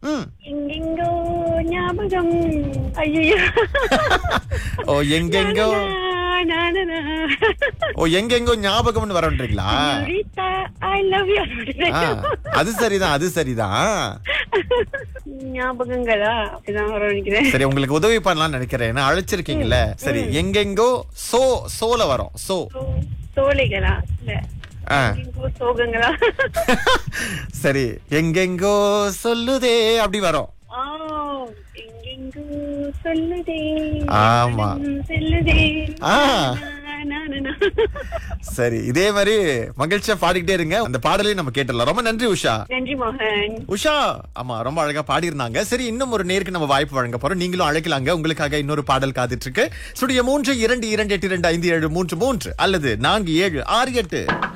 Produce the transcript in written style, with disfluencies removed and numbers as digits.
எங்கெங்கோ ஞாபகம். ஐயோ. ஓ எங்கெங்கோ எங்கெங்கோ ஞாபகம்னு வரன்றீங்களா? I love you. அது சரிதான், அது சரிதான். ஞாபகங்களா அப்படிதான் வரும் நினைக்கிறேன். சரி, உங்களுக்கு உதவி பண்ணலாம்னு நினைக்கிறேன், அழைச்சிருக்கீங்கல்ல. சரி, எங்கெங்கோ சோல வரும். சோலைகளா இல்ல சோகங்களா? சரி, எங்கெங்கோ சொல்லுதே அப்படி வரும். எங்கெங்கோ சொல்லுதே. ஆமா, சொல்லுதே. சரி, இதே மாதிரி மகிழ்ச்சியா பாடிக்கிட்டே இருங்க. அந்த பாடலையும் நம்ம கேட்டுடலாம். ரொம்ப நன்றி உஷா. நன்றி மோகன். உஷா ஆமா, ரொம்ப அழகா பாடி இருந்தாங்க. சரி, இன்னும் ஒரு நேருக்கு நம்ம வாய்ப்பு வழங்க போறோம். நீங்களும் அழைக்கலாங்க. உங்களுக்காக இன்னொரு பாடல் காத்துட்டு இருக்கு. ஸ்டுடியோ 3 2 2 8 2 5 7 3 3 அல்லது 4 7 6 8.